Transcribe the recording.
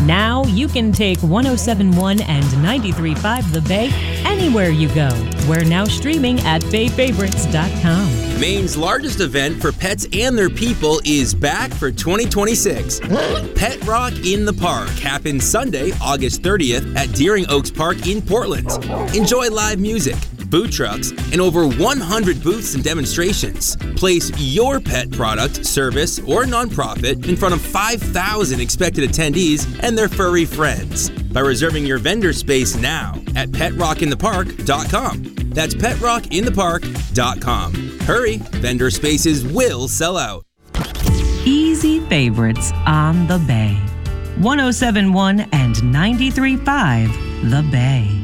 Now you can take 107.1 and 93.5 The Bay anywhere you go. We're now streaming at bayfavorites.com. Maine's largest event for pets and their people is back for 2026. Pet Rock in the Park happens Sunday, August 30th at Deering Oaks Park in Portland. Enjoy live music, food trucks, and over 100 booths and demonstrations. Place your pet product, service, or nonprofit in front of 5,000 expected attendees and their furry friends by reserving your vendor space now at PetRockInThePark.com. That's PetRockInThePark.com. Hurry, vendor spaces will sell out. Easy favorites on The Bay. 107.1 and 93.5 The Bay.